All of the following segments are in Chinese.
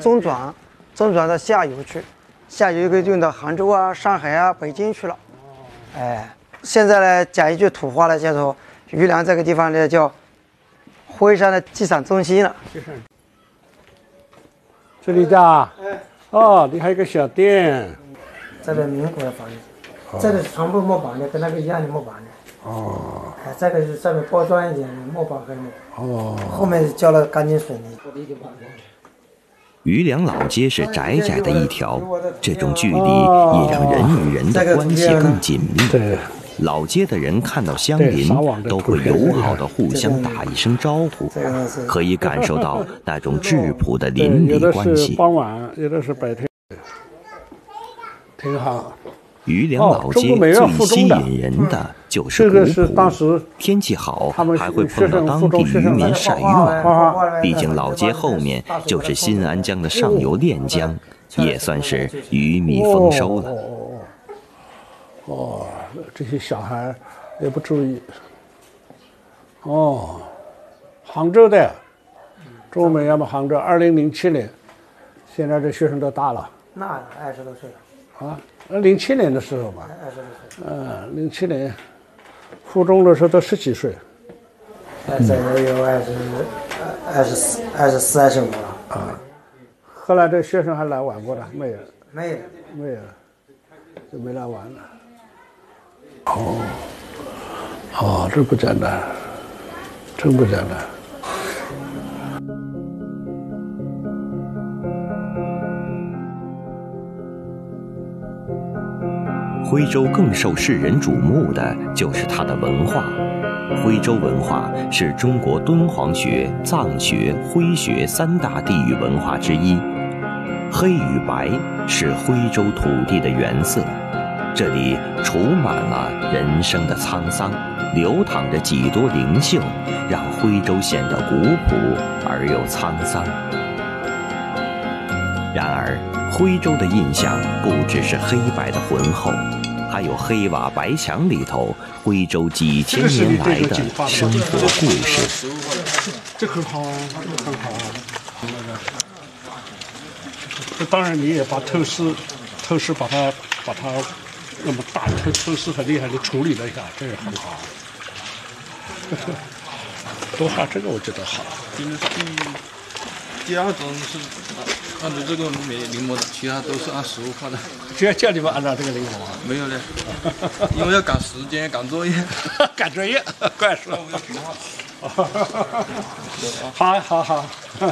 中转到下游去，下游可以运到杭州啊、上海啊、北京去了。哎，现在呢，讲一句土话呢，叫做余梁这个地方呢叫徽山的集散中心了。 这里的啊，哦，你还有个小店。 这个民国的房子，这个是全部木板的，跟那个一样的木板的。哦。哎，这个是上面包装一点木板和木。哦。后面浇了钢筋水泥。 余梁老街是窄窄的一条，这种距离也让人与人的关系更紧密。 对。 老街的人看到乡邻都会友好的互相打一声招呼，可以感受到那种质朴的邻里关系。 有的是傍晚，有的是白天，挺好。 余梁老街最吸引人的就是古朴，天气好还会碰到当地渔民晒渔网。毕竟老街后面就是新安江的上游练江，也算是鱼米丰收了。 哦，这些小孩也不注意。哦，杭州的，中美要么杭州，2007年，现在这学生都大了。 那20多岁了。 啊，07年的时候吧。07年，附中的时候都10几岁。 现在也有24、25了。 啊，后来这学生还来玩过的没有？ 没有， 就没来玩了。哦，这不简单，真不简单。 徽州更受世人瞩目的就是它的文化。徽州文化是中国敦煌学、藏学、徽学3大地域文化之一。黑与白是徽州土地的原色，这里储满了人生的沧桑，流淌着几多灵性，让徽州显得古朴而又沧桑。然而，徽州的印象不只是黑白的浑厚，还有黑瓦白墙里头徽州几千年来的生活故事。 这很好啊，这很好啊。这当然你也把透视把它那么大透视很厉害的处理了一下，这也很好。多画这个我觉得好。 第2种是按照这个临摹的，其他都是按实物画的。 只要叫你们按照这个临摹啊？ 没有嘞，因为要赶时间、赶作业。 赶作业，怪说。好。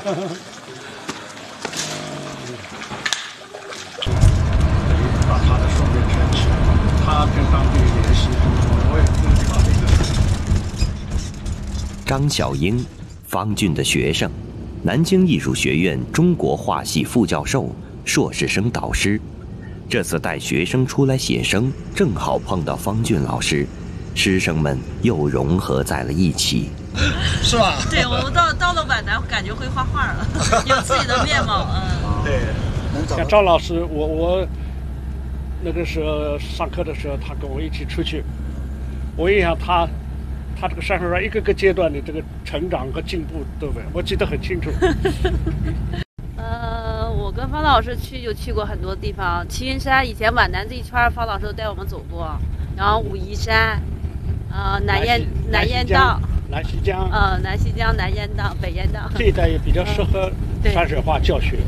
把他的双面圈起，他跟当地联系，我也不知道这个。 张小英，方俊的学生，南京艺术学院中国画系副教授、硕士生导师。这次带学生出来写生，正好碰到方俊老师，师生们又融合在了一起。 是吧？ 对，我们到了皖南，感觉会画画了，有自己的面貌。 对。 像张老师，我那个时候上课的时候，他跟我一起出去，我印象他这个山上一个个阶段的这个成长和进步都我记得很清楚。 我跟方老师去过很多地方，齐云山以前皖南这一圈，方老师都带我们走过，然后武夷山，南雁荡。 南溪江， 南溪江、南雁荡、北雁荡这一带也比较适合山水画教学。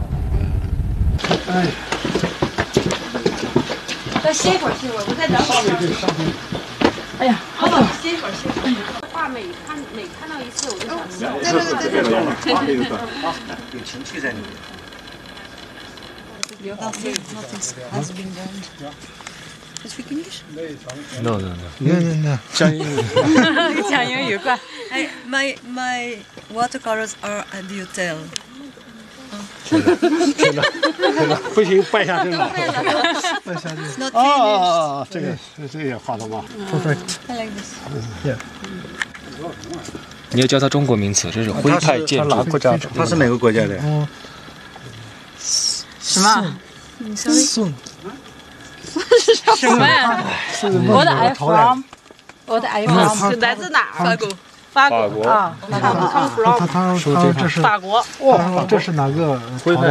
哎， 再歇一会儿，我再等会儿。哎呀，好了，歇一会儿。画每看到一次，我就想笑。 对， 有情趣在里面。 Speak English? No. 讲英语快。 My watercolors are a detail. 真的，不行，败下阵来。 败下阵。 哦，这个也画的吗 ？Perfect. I like this. Yeah. 你要教他中国名词，这是徽派建筑。 他哪国家的？他是哪个国家的？ 什么？ 宋。 什么呀？我的 I from， 来自哪儿？法国啊，他们 from， 他说这是法国。 哇，这是哪个？徽派。